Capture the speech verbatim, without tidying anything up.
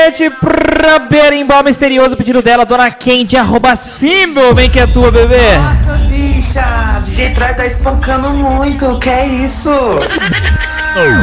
Pra berimbau misterioso, pedido dela, Dona Candy, arroba símbolo, vem que é tua, bebê. Nossa, bicha, D J Troy tá espancando muito, que é isso?